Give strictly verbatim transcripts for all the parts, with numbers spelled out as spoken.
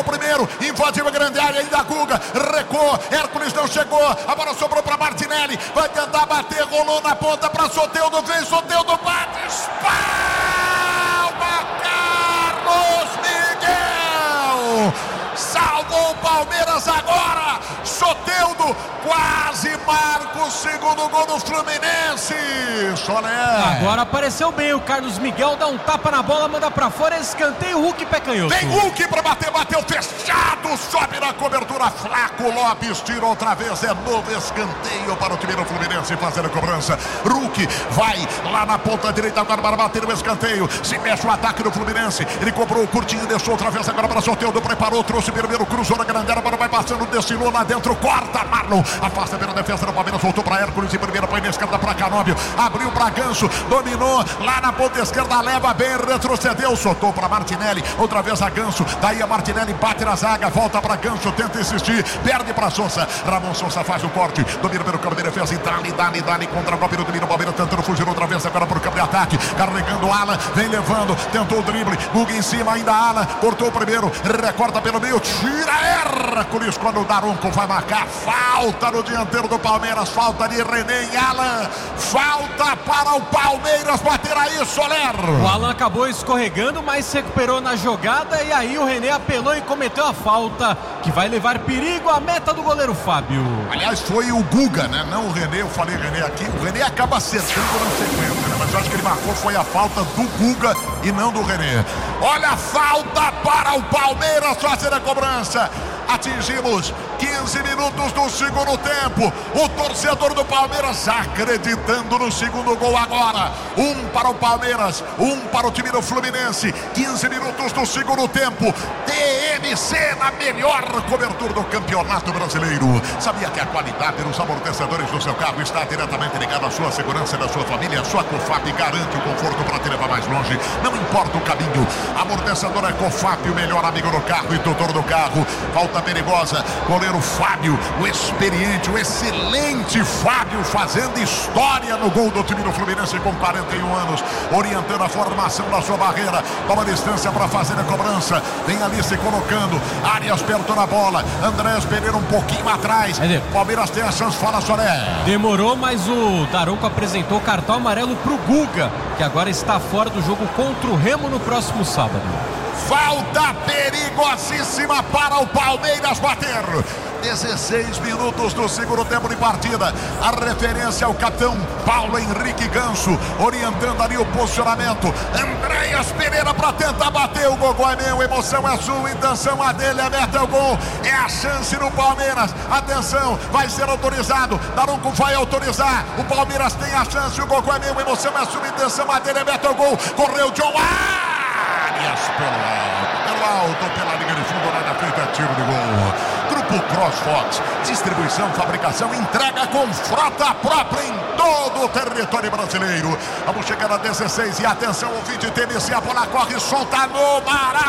Primeiro, invadiu a grande área ainda, Guga, recuou, Hércules não chegou, a bola sobrou para Martinelli, vai tentar bater, rolou na ponta para Soteldo, vem Soteldo, bate, espalma, Carlos Miguel, salvou o Palmeiras agora, Soteldo quase marca o segundo gol do Fluminense. Soler. Agora apareceu bem o Carlos Miguel, dá um tapa na bola, manda pra fora, escanteio, Hulk, pé canhoto. Tem Hulk pra bater, bateu fechado, sobe na cobertura, Flaco Lopes tira outra vez, é novo escanteio para o time do Fluminense fazer a cobrança. Hulk vai lá na ponta direita agora para bater o escanteio, se mexe o ataque do Fluminense, ele cobrou o curtinho, deixou outra vez agora para Soteldo, preparou, trouxe primeiro, cruzou na grande área, agora vai passando, descilou lá dentro, corta, Marlon, afasta pela defesa do Palmeiras, voltou para Hércules, e primeira põe na esquerda para Canóbio, abriu para Ganso, dominou lá na ponta esquerda, leva bem, retrocedeu, soltou para Martinelli, outra vez a Ganso, daí a Martinelli bate na zaga, volta para Ganso, tenta insistir, perde para Sousa, Ramon Sousa faz o corte, domina pelo campo de defesa e dali, dali, dali contra o golpe do domínio, o Palmeiras tentando fugir outra vez agora para o campo de ataque, carregando o Alan, vem levando, tentou o drible, Guga em cima, ainda Alan, cortou o primeiro, recorta pelo meio, tira Hércules quando o Daronco vai marcar, falta no dianteiro do Palmeiras, falta de René e Alan, falta para o Palmeiras bater aí, Soler. O Alan acabou escorregando, mas se recuperou na jogada e aí o René apelou e cometeu a falta que vai levar perigo à meta do goleiro Fábio. Aliás, foi o Guga, né? Não o René, eu falei René aqui, o René acaba acertando na sequência, né? Mas eu acho que ele marcou, foi a falta do Guga e não do René. Olha a falta para o Palmeiras fazer a cobrança. Atingimos quinze minutos do segundo tempo. O torcedor do Palmeiras acreditando no segundo gol agora. Um para o Palmeiras, um para o time do Fluminense. quinze minutos do segundo tempo. D M C na melhor cobertura do Campeonato Brasileiro. Sabia que a qualidade dos amortecedores do seu carro está diretamente ligada à sua segurança e da sua família? A sua Cofap garante o conforto para te levar mais longe. Não importa o caminho. Amortecedor é Cofap, o melhor amigo do carro e tutor do carro. Falta perigosa, goleiro Fábio, o experiente, o excelente Fábio fazendo história no gol do time do Fluminense com quarenta e um anos, orientando a formação da sua barreira, toma distância para fazer a cobrança, vem ali se colocando, Arias perto na bola, Andrés Pereira um pouquinho atrás, Palmeiras tem a chance, fala Soré. Demorou, mas o Daronco apresentou o cartão amarelo pro Guga, que agora está fora do jogo contra o Remo no próximo sábado. Falta perigosíssima para o Palmeiras bater. dezesseis minutos do segundo tempo de partida. A referência ao capitão Paulo Henrique Ganso, orientando ali o posicionamento. Andréas Pereira para tentar bater. O gol é meu, emoção é sua, intenção a dele, a meta é o gol. É a chance do Palmeiras. Atenção, vai ser autorizado. Daronco vai autorizar. O Palmeiras tem a chance. O gol é meu, emoção é sua, intenção a dele, a meta é o gol. Correu John Arias pelo alto, pelo alto, pela linha de fundo, nada feito, é tiro de gol. Grupo CrossFox, distribuição, fabricação, entrega com frota própria em todo o território brasileiro. Vamos chegar a dezesseis e atenção, ouvinte, T M C, a bola corre solta no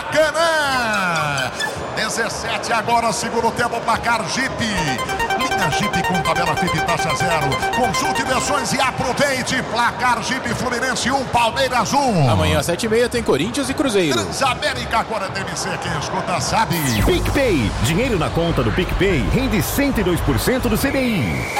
Maracanã. dezessete agora, segundo tempo, placar Jeep. Linha Jeep com tabela F I P taxa zero. Consulte versões e aproveite. Placar Jeep Fluminense um, Palmeiras um. Amanhã às sete e meia tem Corinthians e Cruzeiro. Transamérica agora T M C, quem escuta sabe. PicPay, dinheiro na conta do PicPay rende cento e dois por cento do C D I.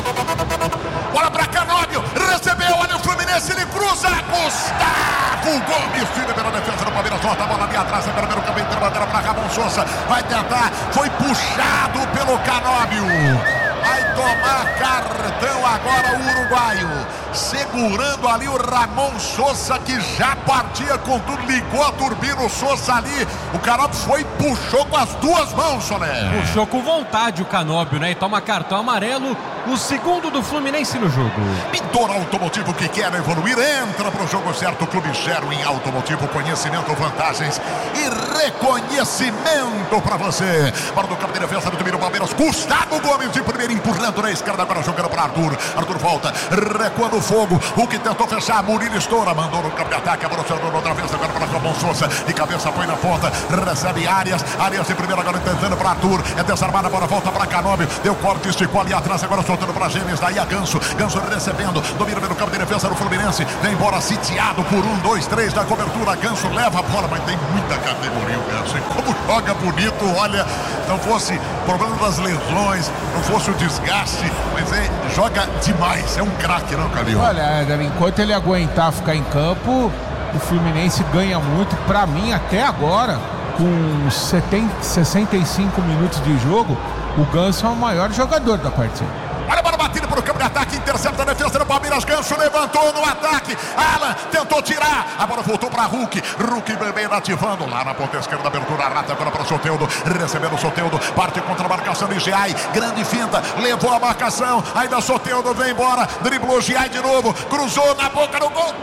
Bola pra Canóbio, recebeu, olha o Fluminense, ele cruza, Gustavo Gomes, tira pela defesa do Palmeiras, volta a bola ali atrás, agora pelo campo inteiro, bandeira pra Ramon Sousa, vai tentar, foi puxado pelo Canóbio, vai tomar cartão agora o uruguaio, segurando ali o Ramon Sousa, que já partia com tudo, ligou a turbina, o Sousa ali, o Canóbio foi e puxou com as duas mãos, Soler. Puxou com vontade o Canóbio, né, e toma cartão amarelo, o segundo do Fluminense no jogo. Pintor Automotivo, que quer evoluir, entra pro jogo certo, Clube Gero em Automotivo, conhecimento, vantagens e reconhecimento pra você. Para do campo de defesa do time do Palmeiras, Gustavo Gomes de primeiro, empurrando na esquerda, agora jogando para Arthur, Arthur volta, recuando o fogo, o que tentou fechar, Murilo estoura, mandou no campo de ataque, a bola outra vez, agora para Ramon Sousa, de cabeça põe na ponta, recebe Arias, Arias de primeiro, agora tentando para Arthur, é desarmada, a bola volta para Canóbio, deu corte, esticou ali atrás, agora soltou soltando pra Gêmeos, daí a Ganso, Ganso recebendo, domina pelo campo de defesa do Fluminense, vem embora sitiado por um, dois, três da cobertura, Ganso leva a bola, mas tem muita categoria o Ganso, e como joga bonito, olha, não fosse problema das lesões, não fosse o desgaste, mas é, joga demais, é um craque, não, Calil? Olha, enquanto ele aguentar ficar em campo, o Fluminense ganha muito. Pra mim, até agora, com setenta, sessenta e cinco minutos de jogo, o Ganso é o maior jogador da partida. Olha a bola batida para o campo de ataque, intercepta a defesa do Palmeiras, Ganso levantou no ataque, Alan tentou tirar, a bola voltou para Hulk, Hulk bem ativando, lá na ponta esquerda, abertura, rata agora para o Soteldo, recebendo o Soteldo, parte contra a marcação de Giai, grande finta, levou a marcação, ainda Soteldo vem embora, driblou Giai de novo, cruzou na boca do gol,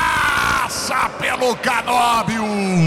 passa pelo Canóbio,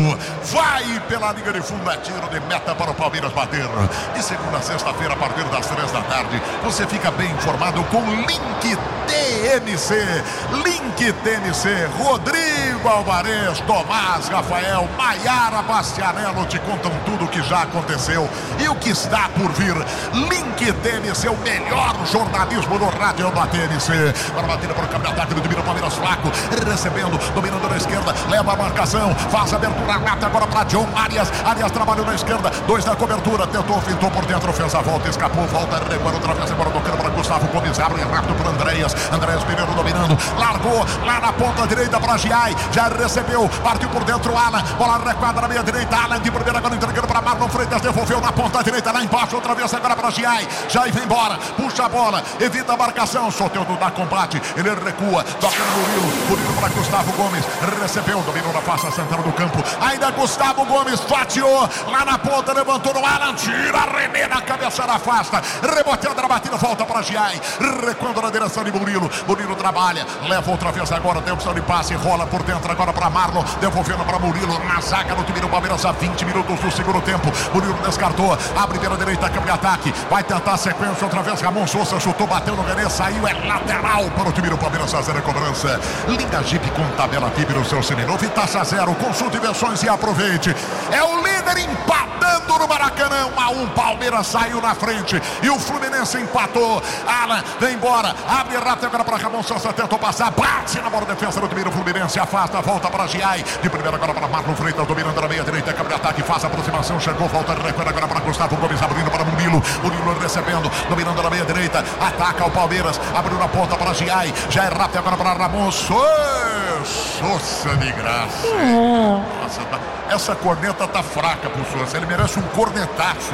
vai pela linha de fundo, é tiro de meta para o Palmeiras bater. De segunda a sexta-feira, a partir das três da tarde, você fica bem informado com Link T N C. Link T N C, Rodrigo Alvarez, Tomás, Rafael, Maiara Bastianello te contam tudo o que já aconteceu e o que está por vir. Link T N C, o melhor jornalismo no rádio da T N C. Para batida para o campo de ataque do Divino Palmeiras, Flaco, recebendo, dominando na esquerda, leva a marcação, faz a abertura, lata agora para John Arias. Arias trabalhou na esquerda, dois na cobertura, tentou, fintou por dentro, fez a volta, escapou, volta, recuando, atravessa agora do campo para Gustavo Gomes, abre rápido para Andréas. Andréas Pereira dominando, largou lá na ponta direita para Giai, já recebeu, partiu por dentro, Alan, bola recuada na meia direita, Alan de primeira agora entregando para Marlon Freitas, devolveu na ponta direita, lá embaixo, outra vez agora para Giai, Giai vem embora, puxa a bola, evita a marcação, Soteldo dá combate, ele recua, toca no Murilo, Murilo para Gustavo Gomes, recebeu, dominou na faixa central do campo, ainda Gustavo Gomes fatiou, lá na ponta, levantou no Alan, tira René na cabeça da afasta, reboteando na batida, volta para Giai, recuando na direção de Murilo, Murilo trabalha, leva outra vez agora, tem opção de passe, rola por dentro agora para Marlon, devolvendo para Murilo, na zaga no time do Palmeiras, a vinte minutos do segundo tempo, Murilo descartou, abre pela direita, campo de ataque, vai tentar a sequência, outra vez Ramon Souza chutou, bateu no René, saiu, é lateral para o time do Palmeiras, fazer a cobrança. Linda Jeep com tabela F I B no seu seminovo e taxa zero, consulte versões e aproveite, é o líder empatando no Maracanã, um a um, Palmeiras saiu na frente e o Fluminense empatou, Alan vem embora, abre rápido agora para Ramon Souza, tentou passar, bate na bola, defesa do time do Fluminense, afasta, volta para Giai, de primeira agora para Marlon Freitas, dominando na meia direita, campo de ataque, faz a aproximação, chegou, volta, recuerda agora para Gustavo Gomes, abrindo para Murilo, Murilo recebendo, dominando na meia direita, ataca o Palmeiras, abriu na ponta para Giai, já é rápido agora para Ramon Souza de graça. Nossa, essa corneta tá fraca pro Souza, ele merece um cornetaço.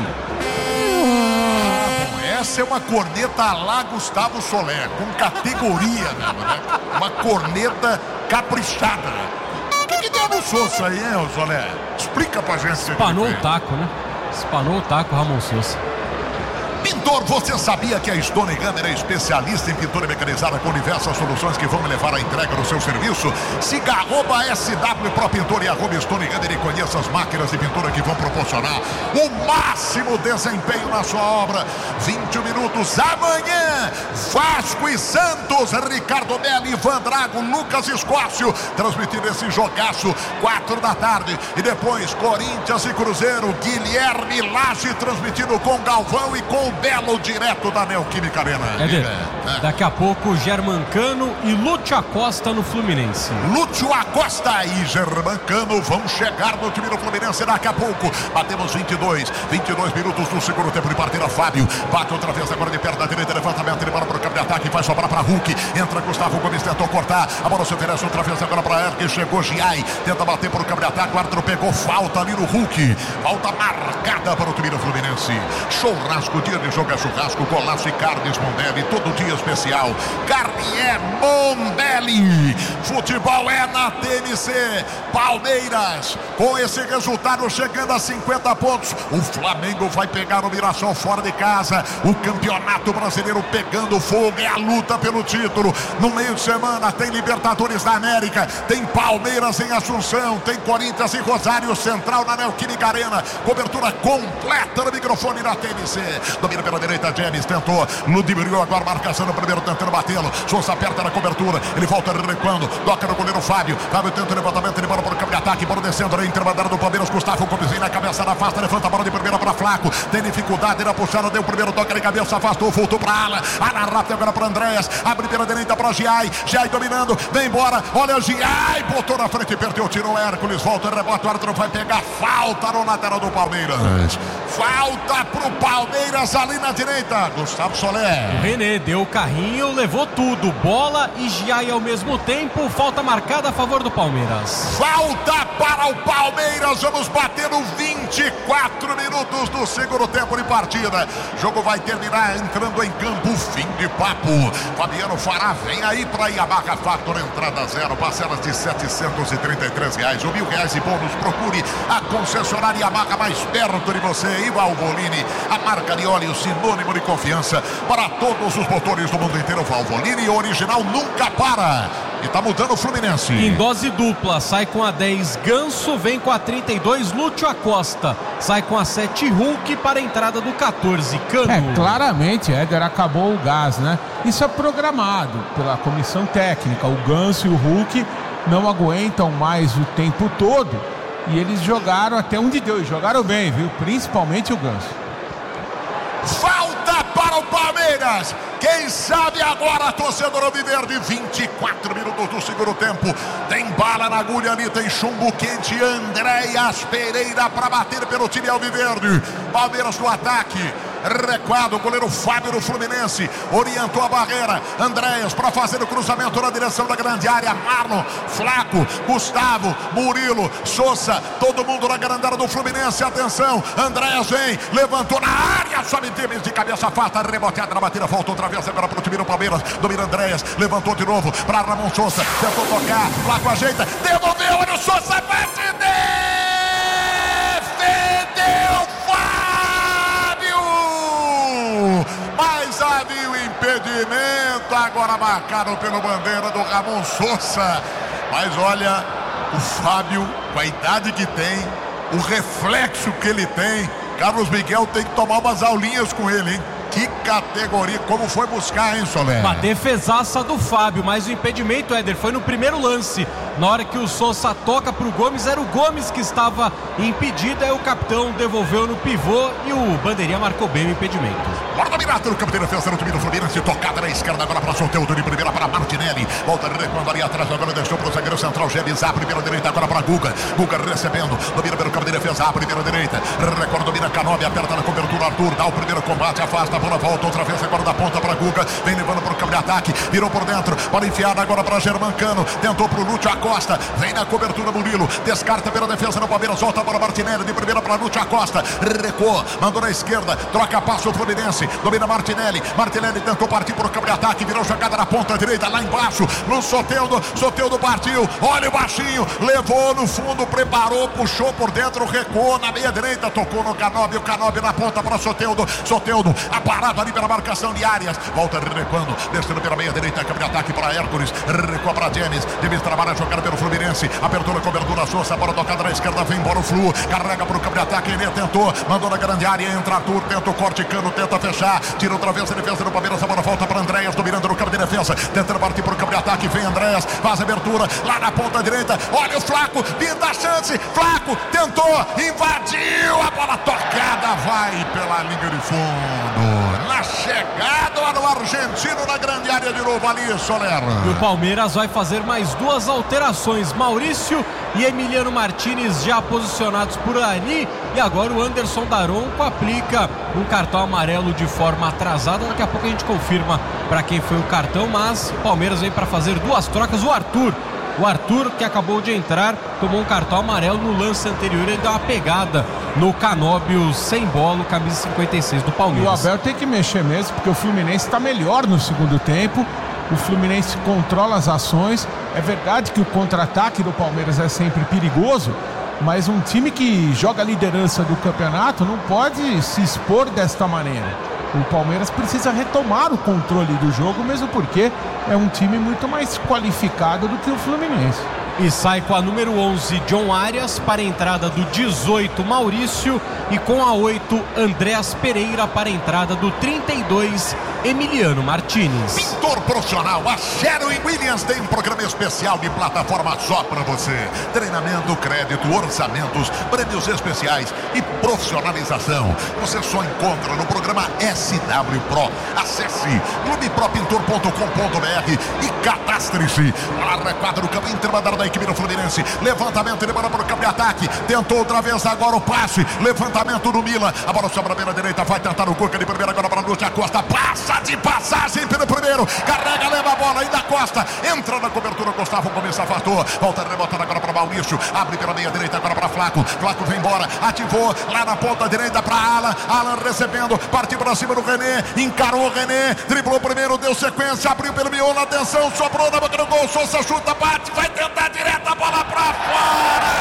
Essa é uma corneta lá Gustavo Soler, com categoria mesmo, né? Uma corneta caprichada. O que, que deu no Souza aí, hein, Soler? Explica pra gente. Espanou o taco, né? Espanou o taco, Ramon Souza. Pintor, você sabia que a Stone Gummer é especialista em pintura mecanizada com diversas soluções que vão levar a entrega do seu serviço? Siga arroba S W Pro Pintor e arroba Stone Gummer e conheça as máquinas de pintura que vão proporcionar o máximo desempenho na sua obra. vinte minutos amanhã, Vasco e Santos, Ricardo Melli, Ivan Drago, Lucas Escócio, transmitindo esse jogaço, quatro da tarde. E depois, Corinthians e Cruzeiro, Guilherme Lage transmitindo com Galvão e com Belo, direto da Neoquímica Arena. É, é. Daqui a pouco, Germancano e Lúcio Acosta no Fluminense. Lúcio Acosta e Germancano vão chegar no time do Fluminense daqui a pouco. Batemos vinte e dois, vinte e dois minutos do segundo tempo de partida. Fábio bate outra vez agora de perto da direita, levantamento, ele bola para o campo de ataque, vai sobrar para Hulk, entra Gustavo Gomes, tentou cortar, a bola se oferece outra vez agora para Ergue, chegou Giai, tenta bater para o campo de ataque, o árbitro pegou falta ali no Hulk, falta marcada para o time do Fluminense. Churrasco, dia de jogo é churrasco, golaço e carnes Mondelli, todo dia especial, carne é Mondelli, futebol é na T N C, Palmeiras, com esse resultado chegando a cinquenta pontos, o Flamengo vai pegar o Mirassol fora de casa, o Campeonato Brasileiro pegando fogo, é a luta pelo título, no meio de semana tem Libertadores da América, tem Palmeiras em Assunção, tem Corinthians e Rosário Central na Neoquímica Arena, cobertura completa no microfone da T N C, domina pela direita, James tentou, Ludibriou agora, marcação no primeiro, tentando batê-lo, Souza aperta na cobertura, ele volta recuando, toca no goleiro Fábio, Fábio tenta o levantamento, ele bola para o campo de ataque, bola descendo, entre a bandeira do Palmeiras, Gustavo Gomes na cabeça da fasta, levanta a bola de primeira para Flávio. Flaco, tem dificuldade na puxada, deu o primeiro toque de cabeça, afastou, voltou pra ala, ala rápida agora pra Andréas, abre pela direita pra Giai, Giai dominando, vem embora, olha o Giai, botou na frente, perdeu, tirou o Hércules, volta, rebote, o árbitro vai pegar falta no lateral do Palmeiras. Falta pro Palmeiras ali na direita, Gustavo Soler. O René deu o carrinho, levou tudo, bola e Giai ao mesmo tempo, falta marcada a favor do Palmeiras. Falta para o Palmeiras, vamos bater no vinte e quatro minutos do segundo tempo de partida. O jogo vai terminar entrando em campo, fim de papo. Fabiano Fará vem aí para Yamaha Factor, entrada zero, parcelas de setecentos e trinta e três reais, ou mil reais e bônus. Procure a concessionária Yamaha mais perto de você. E Valvoline, a marca de óleo sinônimo de confiança para todos os motores do mundo inteiro. Valvoline original nunca para. E tá mudando o Fluminense. Em dose dupla, sai com a dez Ganso, vem com a trinta e dois Lúcio Acosta, sai com a sete Hulk para a entrada do catorze Cano. É, claramente, Éder, acabou o gás, né? Isso é programado pela comissão técnica. O Ganso e o Hulk não aguentam mais o tempo todo e eles jogaram até onde deu, e jogaram bem, viu? Principalmente o Ganso. Falta para o Palmeiras. Quem sabe agora, torcedor alviverde, vinte e quatro minutos do segundo tempo. Tem bala na agulha ali, tem chumbo quente. Andréas Pereira para bater pelo time alviverde. Palmeiras no ataque. Recuado, o goleiro Fábio do Fluminense orientou a barreira. Andréas para fazer o cruzamento na direção da grande área. Marlon, Flaco, Gustavo, Murilo, Sousa, todo mundo na grande área do Fluminense. Atenção, Andréas vem, levantou na área, sobe Temes de cabeça, afasta, reboteada na batida, volta outra vez agora para o time do Palmeiras. Domina Andréas, levantou de novo para Ramon Sousa, tentou tocar, Flaco ajeita, devolveu, olha o Sousa, bate, defendeu. Mas havia o impedimento, agora marcado pelo bandeira do Ramon Sousa. Mas olha, o Fábio, com a idade que tem, o reflexo que ele tem, Carlos Miguel tem que tomar umas aulinhas com ele, hein? Que categoria, como foi buscar, hein, Soler? Uma defesaça do Fábio, mas o impedimento, Éder, foi no primeiro lance. Na hora que o Sousa toca pro Gomes, era o Gomes que estava impedido, aí o capitão devolveu no pivô e o bandeirinha marcou bem o impedimento. Bora dominar pelo campo de defesa no time do Fluminense, tocada na esquerda agora para Soteldo, de primeira para Martinelli, volta recuando ali atrás, agora deixou pro zagueiro central, Gemes, abre pela direita agora para Guga, Guga recebendo, domina pelo campo de defesa, abre pela direita, recorda, domina Canobi, aperta na cobertura, Arthur, dá o primeiro combate, afasta, a bola volta outra vez agora da ponta para Guga, vem levando pro campo de ataque, virou por dentro, para enfiar agora para Germancano, tentou pro Lúcio Acosta, vem na cobertura Murilo, descarta pela defesa no Palmeiras, volta para Martinelli, de primeira para Lúcio Acosta, recuou, mandou na esquerda, troca passo o Fluminense, domina Martinelli, Martinelli tentou partir para o campo de ataque, virou jogada na ponta direita, lá embaixo, no Soteldo, Soteldo partiu, olha o baixinho, levou no fundo, preparou, puxou por dentro, recuou na meia direita, tocou no Canobi, o Canobi na ponta para Soteldo, Soteldo, aparado ali pela marcação de Arias, volta recuando, descendo pela meia direita, campo de ataque para Hércules, recua para James, James trabalha a jogada pelo Fluminense, apertou na cobertura, Sousa, bola tocada na esquerda, vem embora o Flu, carrega para o campo de ataque, ele tentou, mandou na grande área, entra Arthur, tenta o corte, Cano, tenta fechar, tira outra vez a defesa do Palmeiras, a bola volta para Andréas, dominando no campo de defesa, tentando partir para o campo de ataque, vem Andréas, faz a abertura, lá na ponta direita, olha o Flaco, pinta a chance, Flaco, tentou, invadiu, a bola tocada, vai pela linha de fundo, na chegada no argentino, na grande área de novo ali, Soler. E o Palmeiras vai fazer mais duas alterações, Maurício e Emiliano Martinez já posicionados por ali, e agora o Anderson Daronco aplica um cartão amarelo de forma atrasada, daqui a pouco a gente confirma para quem foi o cartão, mas o Palmeiras vem para fazer duas trocas, o Arthur O Arthur, que acabou de entrar, tomou um cartão amarelo no lance anterior, ele deu uma pegada no Canóbio sem bola, camisa cinquenta e seis do Palmeiras. E o Abel tem que mexer mesmo, porque o Fluminense está melhor no segundo tempo, o Fluminense controla as ações, é verdade que o contra-ataque do Palmeiras é sempre perigoso, mas um time que joga a liderança do campeonato não pode se expor desta maneira. O Palmeiras precisa retomar o controle do jogo, mesmo porque é um time muito mais qualificado do que o Fluminense. E sai com a número onze, John Arias, para a entrada do dezoito, Maurício, e com a oito, Andréas Pereira, para a entrada do trinta e dois, Emiliano Martínez. Pintor profissional, a Sherwin-Williams tem um programa especial de plataforma só para você. Treinamento, crédito, orçamentos, prêmios especiais e profissionalização. Você só encontra no programa S W Pro. Acesse clube pro pintor ponto com ponto b r e cadastre-se. Lá requadra no campo intermediário da equipe do Fluminense. Levantamento, ele manda para o campo de ataque. Tentou outra vez agora o passe. Levantamento do Milan. A bola sobra pela direita, vai tentar o Cuca de primeira agora para o Lúcio Acosta. Passa de passagem pelo primeiro. Carrega, leva a bola, ainda Costa. Entra na cobertura, Gustavo Gomes afastou. Volta rebotando agora para Maurício. Abre pela meia direita agora para Flaco. Flaco vem embora, ativou lá na ponta direita para Alan. Alan recebendo, partiu para cima do René. Encarou o René, driblou primeiro, deu sequência, abriu pelo miolo, atenção, sobrou na boca do gol. Sousa chuta, bate, vai tentar direto a bola para fora.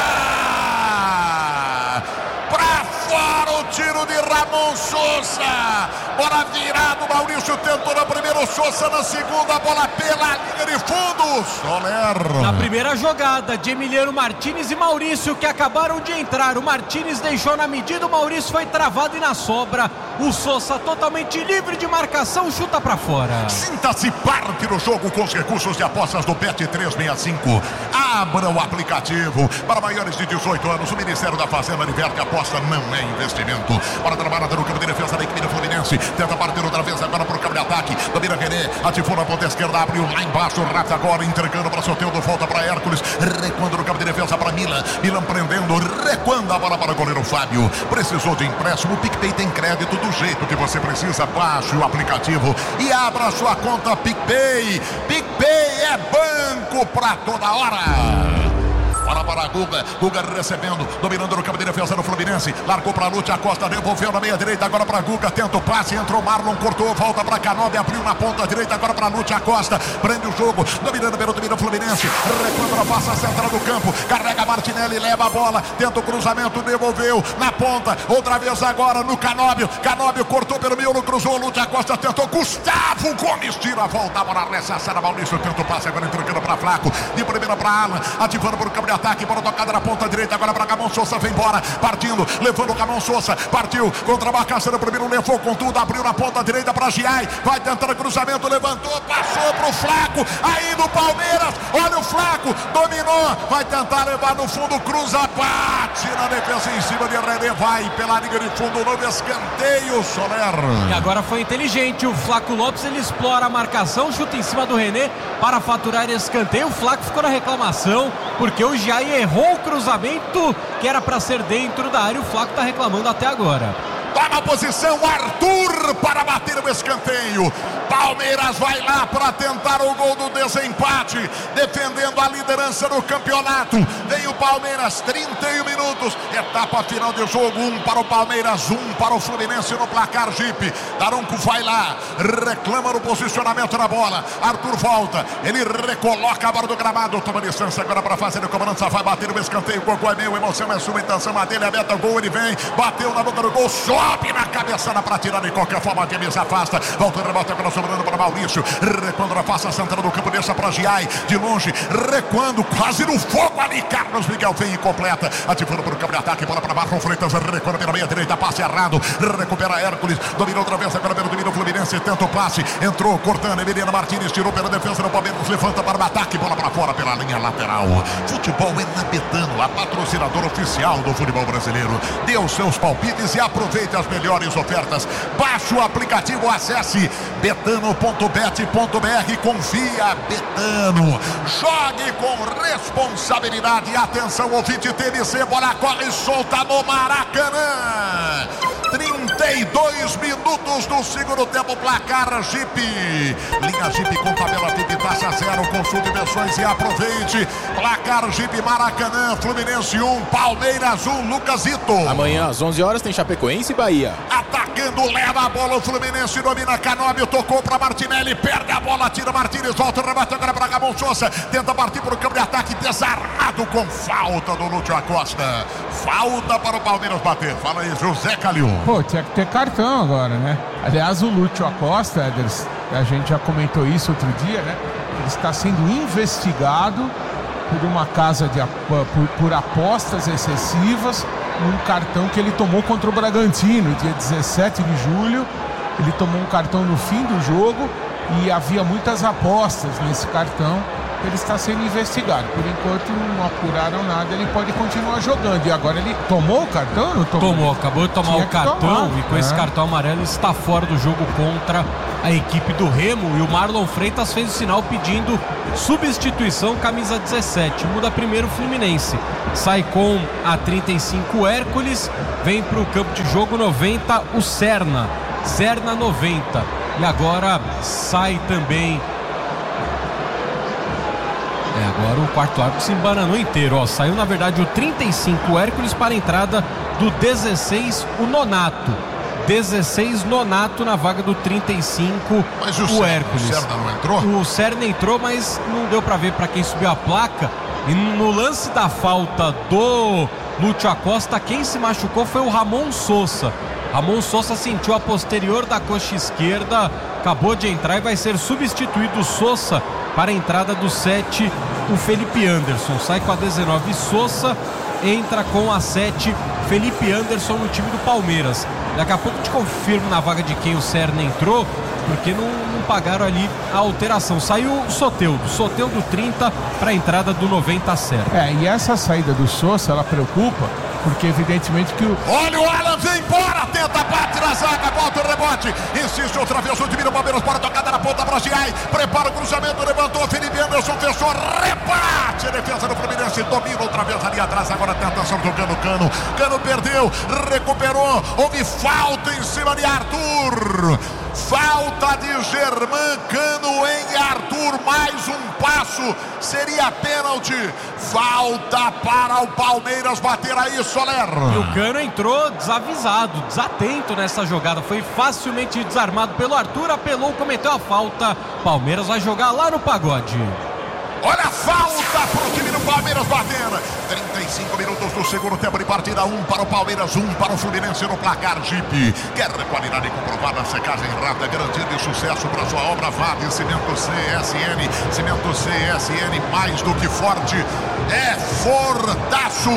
Para fora o tiro de Ramon Sousa. Bola virada, o Maurício tentou na primeira, o Sousa na segunda, bola pela linha de fundo. Soler. Na primeira jogada de Emiliano Martínez e Maurício, que acabaram de entrar. O Martínez deixou na medida, o Maurício foi travado e na sobra. O Sousa totalmente livre de marcação, chuta pra fora. Sinta-se parte do jogo com os recursos de apostas do Bet trezentos e sessenta e cinco. Abra o aplicativo. Para maiores de dezoito anos, o Ministério da Fazenda diverte, aposta não é investimento. Para trabalhar no campo de defesa da equipe do Fluminense. Tenta partir outra vez agora para o campo de ataque. Domina René, ativou na ponta esquerda, abriu lá embaixo. Rata agora entregando para Soteldo, volta para Hércules. Recuando no campo de defesa para Milan. Milan prendendo, recuando a bola para o goleiro Fábio. Precisou de empréstimo, o PicPay tem crédito do jeito que você precisa. Baixe o aplicativo e abra sua conta PicPay. PicPay é banco para toda hora. Bola para a Guga, Guga recebendo, dominando no campo de defesa do Fluminense, largou para Lúcio Acosta, devolveu na meia direita, agora para Guga, tenta o passe, entrou Marlon, cortou, volta para Canóbio, abriu na ponta direita, agora para Lúcio Acosta, prende o jogo, dominando pelo domínio Fluminense, recuando a passa central do campo, carrega Martinelli, leva a bola, tenta o cruzamento, devolveu na ponta, outra vez agora no Canóbio, Canóbio cortou pelo miolo, cruzou, Lúcio Acosta tentou, Gustavo Gomes tira a volta, a bola ressaçada, Maurício tenta o passe, agora entregando para Flaco, de primeira para Alan, ativando para o campo de ataque, bola tocada na ponta direita, agora para Ramon Sousa, vem embora, partindo, levando o Ramon Sousa, partiu, contra a marcação, primeiro levou com tudo, abriu na ponta direita para Giai, vai tentando cruzamento, levantou, passou pro Flaco, aí no Palmeiras, olha o Flaco, dominou, vai tentar levar no fundo, cruza, bate na defesa em cima de René, vai pela linha de fundo, novo escanteio, Soler. E agora foi inteligente, o Flaco Lopes, ele explora a marcação, chuta em cima do René para faturar escanteio, o Flaco ficou na reclamação, porque o Giai errou o cruzamento que era para ser dentro da área. O Flaco está reclamando até agora. Toma a posição Arthur para bater o escanteio. Palmeiras vai lá para tentar o gol do desempate, defendendo a liderança do campeonato. Vem o Palmeiras, trinta e um minutos, etapa final de jogo, um para o Palmeiras, um para o Fluminense no placar Jeep. Daronco vai lá, reclama no posicionamento da bola. Arthur volta, ele recoloca a bola do gramado, toma distância agora para fazer a cobrança, vai bater o escanteio. O gol é meu, emoção é sua, intenção a dele, a meta, o gol, ele vem, bateu na boca do gol, sobe na cabeçada para tirar de qualquer forma, a camisa afasta, volta, rebota agora sobrando para Maurício, recuando na passa central do campo, deixa para Giai, de longe, recuando, quase no fogo ali, Carlos Miguel vem e completa, ativando para o campo de ataque, bola para Marlon Freitas, recuando pela meia direita, passe errado, recupera Hércules, dominou outra vez, agora pelo domínio Fluminense, tenta o passe, entrou, cortando, Emiliano Martínez, tirou pela defesa do Palmeiras, levanta para o ataque, bola para fora pela linha lateral. Futebol é na Betano, a patrocinadora oficial do futebol brasileiro. Dê os seus palpites e aproveite as melhores ofertas. Baixe o aplicativo, acesse betano ponto bet ponto b r, confia Betano. Jogue com responsabilidade. Atenção, ouvinte T V C, bola corre solta no Maracanã. trinta e dois minutos do segundo tempo, placar Jeep. Linha Jeep com tabela V I P, taxa zero, consulte versões e aproveite. Placar Jeep Maracanã, Fluminense um, Palmeiras um, Lucasito. Amanhã às onze horas tem Chapecoense e Bahia. Atacando, leva a bola, o Fluminense domina, Canóbio tocou para Martinelli, perde a bola, tira Martínez, volta, rebate agora para Ramon Sousa, tenta partir para o campo de ataque, desarmado com falta do Lúcio Acosta. Falta para o Palmeiras bater. Fala aí, José Calil. Pô, tinha que ter cartão agora, né? Aliás, o Lúcio Acosta, Eders, a gente já comentou isso outro dia, né? Ele está sendo investigado por uma casa de por, por apostas excessivas num cartão que ele tomou contra o Bragantino, dia dezessete de julho. Ele tomou um cartão no fim do jogo e havia muitas apostas nesse cartão. Ele está sendo investigado. Por enquanto não apuraram nada, ele pode continuar jogando. E agora ele tomou o cartão? Não tomou? Tomou, acabou de tomar Tinha o cartão tomar. E com é. esse cartão amarelo está fora do jogo contra a equipe do Remo. E o Marlon Freitas fez o sinal pedindo substituição, camisa dezessete. Muda primeiro o Fluminense. Sai com a trinta e cinco Hércules, vem para o campo de jogo noventa o Serna. Serna noventa. E agora sai também... É, agora o quarto árbitro se embananou inteiro, ó. Saiu na verdade o trinta e cinco Hércules para a entrada do dezesseis, o Nonato. dezesseis Nonato na vaga do trinta e cinco, mas o, o Serna, Hércules. O Serna não entrou? O Serna entrou, mas não deu para ver para quem subiu a placa. E no lance da falta do Lúcio Acosta, quem se machucou foi o Ramon Sousa. Ramon Sousa sentiu a posterior da coxa esquerda, acabou de entrar e vai ser substituído Sousa para a entrada do sete, o Felipe Anderson. Sai com a dezenove Sousa, entra com a sete, Felipe Anderson no time do Palmeiras. Daqui a pouco eu te confirmo na vaga de quem o Serna entrou, porque não, não pagaram ali a alteração. Saiu o Soteldo, Soteldo trinta para a entrada do noventa Serna. É, e essa saída do Sousa, ela preocupa, porque evidentemente que o... Olha o Alan, vem embora, tenta, bate na zaga, volta o rebote, insiste outra vez o time do Palmeiras, bora tocada na ponta para Giai, prepara o cruzamento, levantou, Felipe Anderson fechou, rebate, a defesa do Fluminense, domina outra vez ali atrás, agora tentação do Cano, Cano, Cano perdeu, recuperou, houve falta em cima de Arthur, falta de Germán Cano em Arthur, mais um passo, seria pênalti, falta para o Palmeiras bater aí, Soler. E o Cano entrou desavisado, desatento nessa jogada, foi facilmente desarmado pelo Arthur, apelou, cometeu a falta, Palmeiras vai jogar lá no Pagode. Olha a falta pro time do Palmeiras bater. trinta e cinco minutos do segundo tempo de partida. Um para o Palmeiras, um para o Fluminense no placar. Jeep. Quer qualidade comprovada, secagem rápida, garantia de sucesso para sua obra. Vá de Cimento C S N. Cimento C S N, mais do que forte. É fortaço.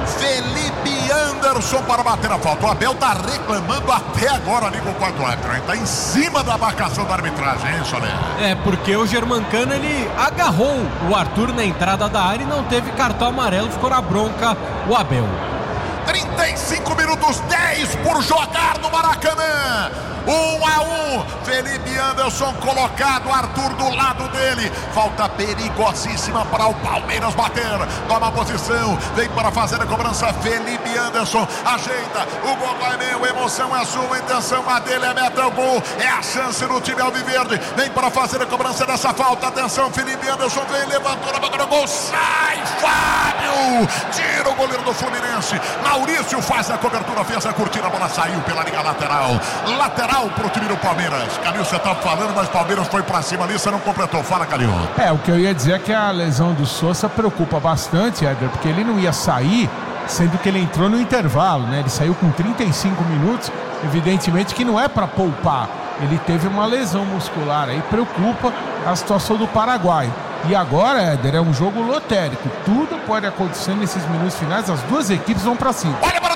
Felipe Anderson para bater a falta. O Abel tá reclamando até agora ali com o quarto árbitro. Ele tá em cima da marcação da arbitragem, hein, Soler? É, porque o Germán Cano, ele agarrou o Arthur na entrada da área e não teve cartão amarelo, ficou na bronca o Abel. trinta e cinco minutos, dez por jogar no Maracanã. Um a um, Felipe Anderson colocado, Arthur do lado dele, falta perigosíssima para o Palmeiras bater, toma a posição, vem para fazer a cobrança, Felipe Anderson, ajeita, o gol é meu, emoção é sua, intenção a dele é meta o gol, é a chance do time alviverde, vem para fazer a cobrança dessa falta, atenção, Felipe Anderson vem, levantou na boca do gol, sai, Fábio, tira o goleiro do Fluminense, Maurício faz a cobertura, fez a curtida, a bola saiu pela linha lateral, lateral pro time do Palmeiras. Calil, você tá falando, mas o Palmeiras foi pra cima ali, você não completou. Fala, Calil. É, o que eu ia dizer é que a lesão do Sousa preocupa bastante, Éder, porque ele não ia sair, sendo que ele entrou no intervalo, né? Ele saiu com trinta e cinco minutos, evidentemente que não é pra poupar. Ele teve uma lesão muscular, aí preocupa a situação do Paraguai. E agora, Éder, é um jogo lotérico. Tudo pode acontecer nesses minutos finais, as duas equipes vão pra cima. Olha,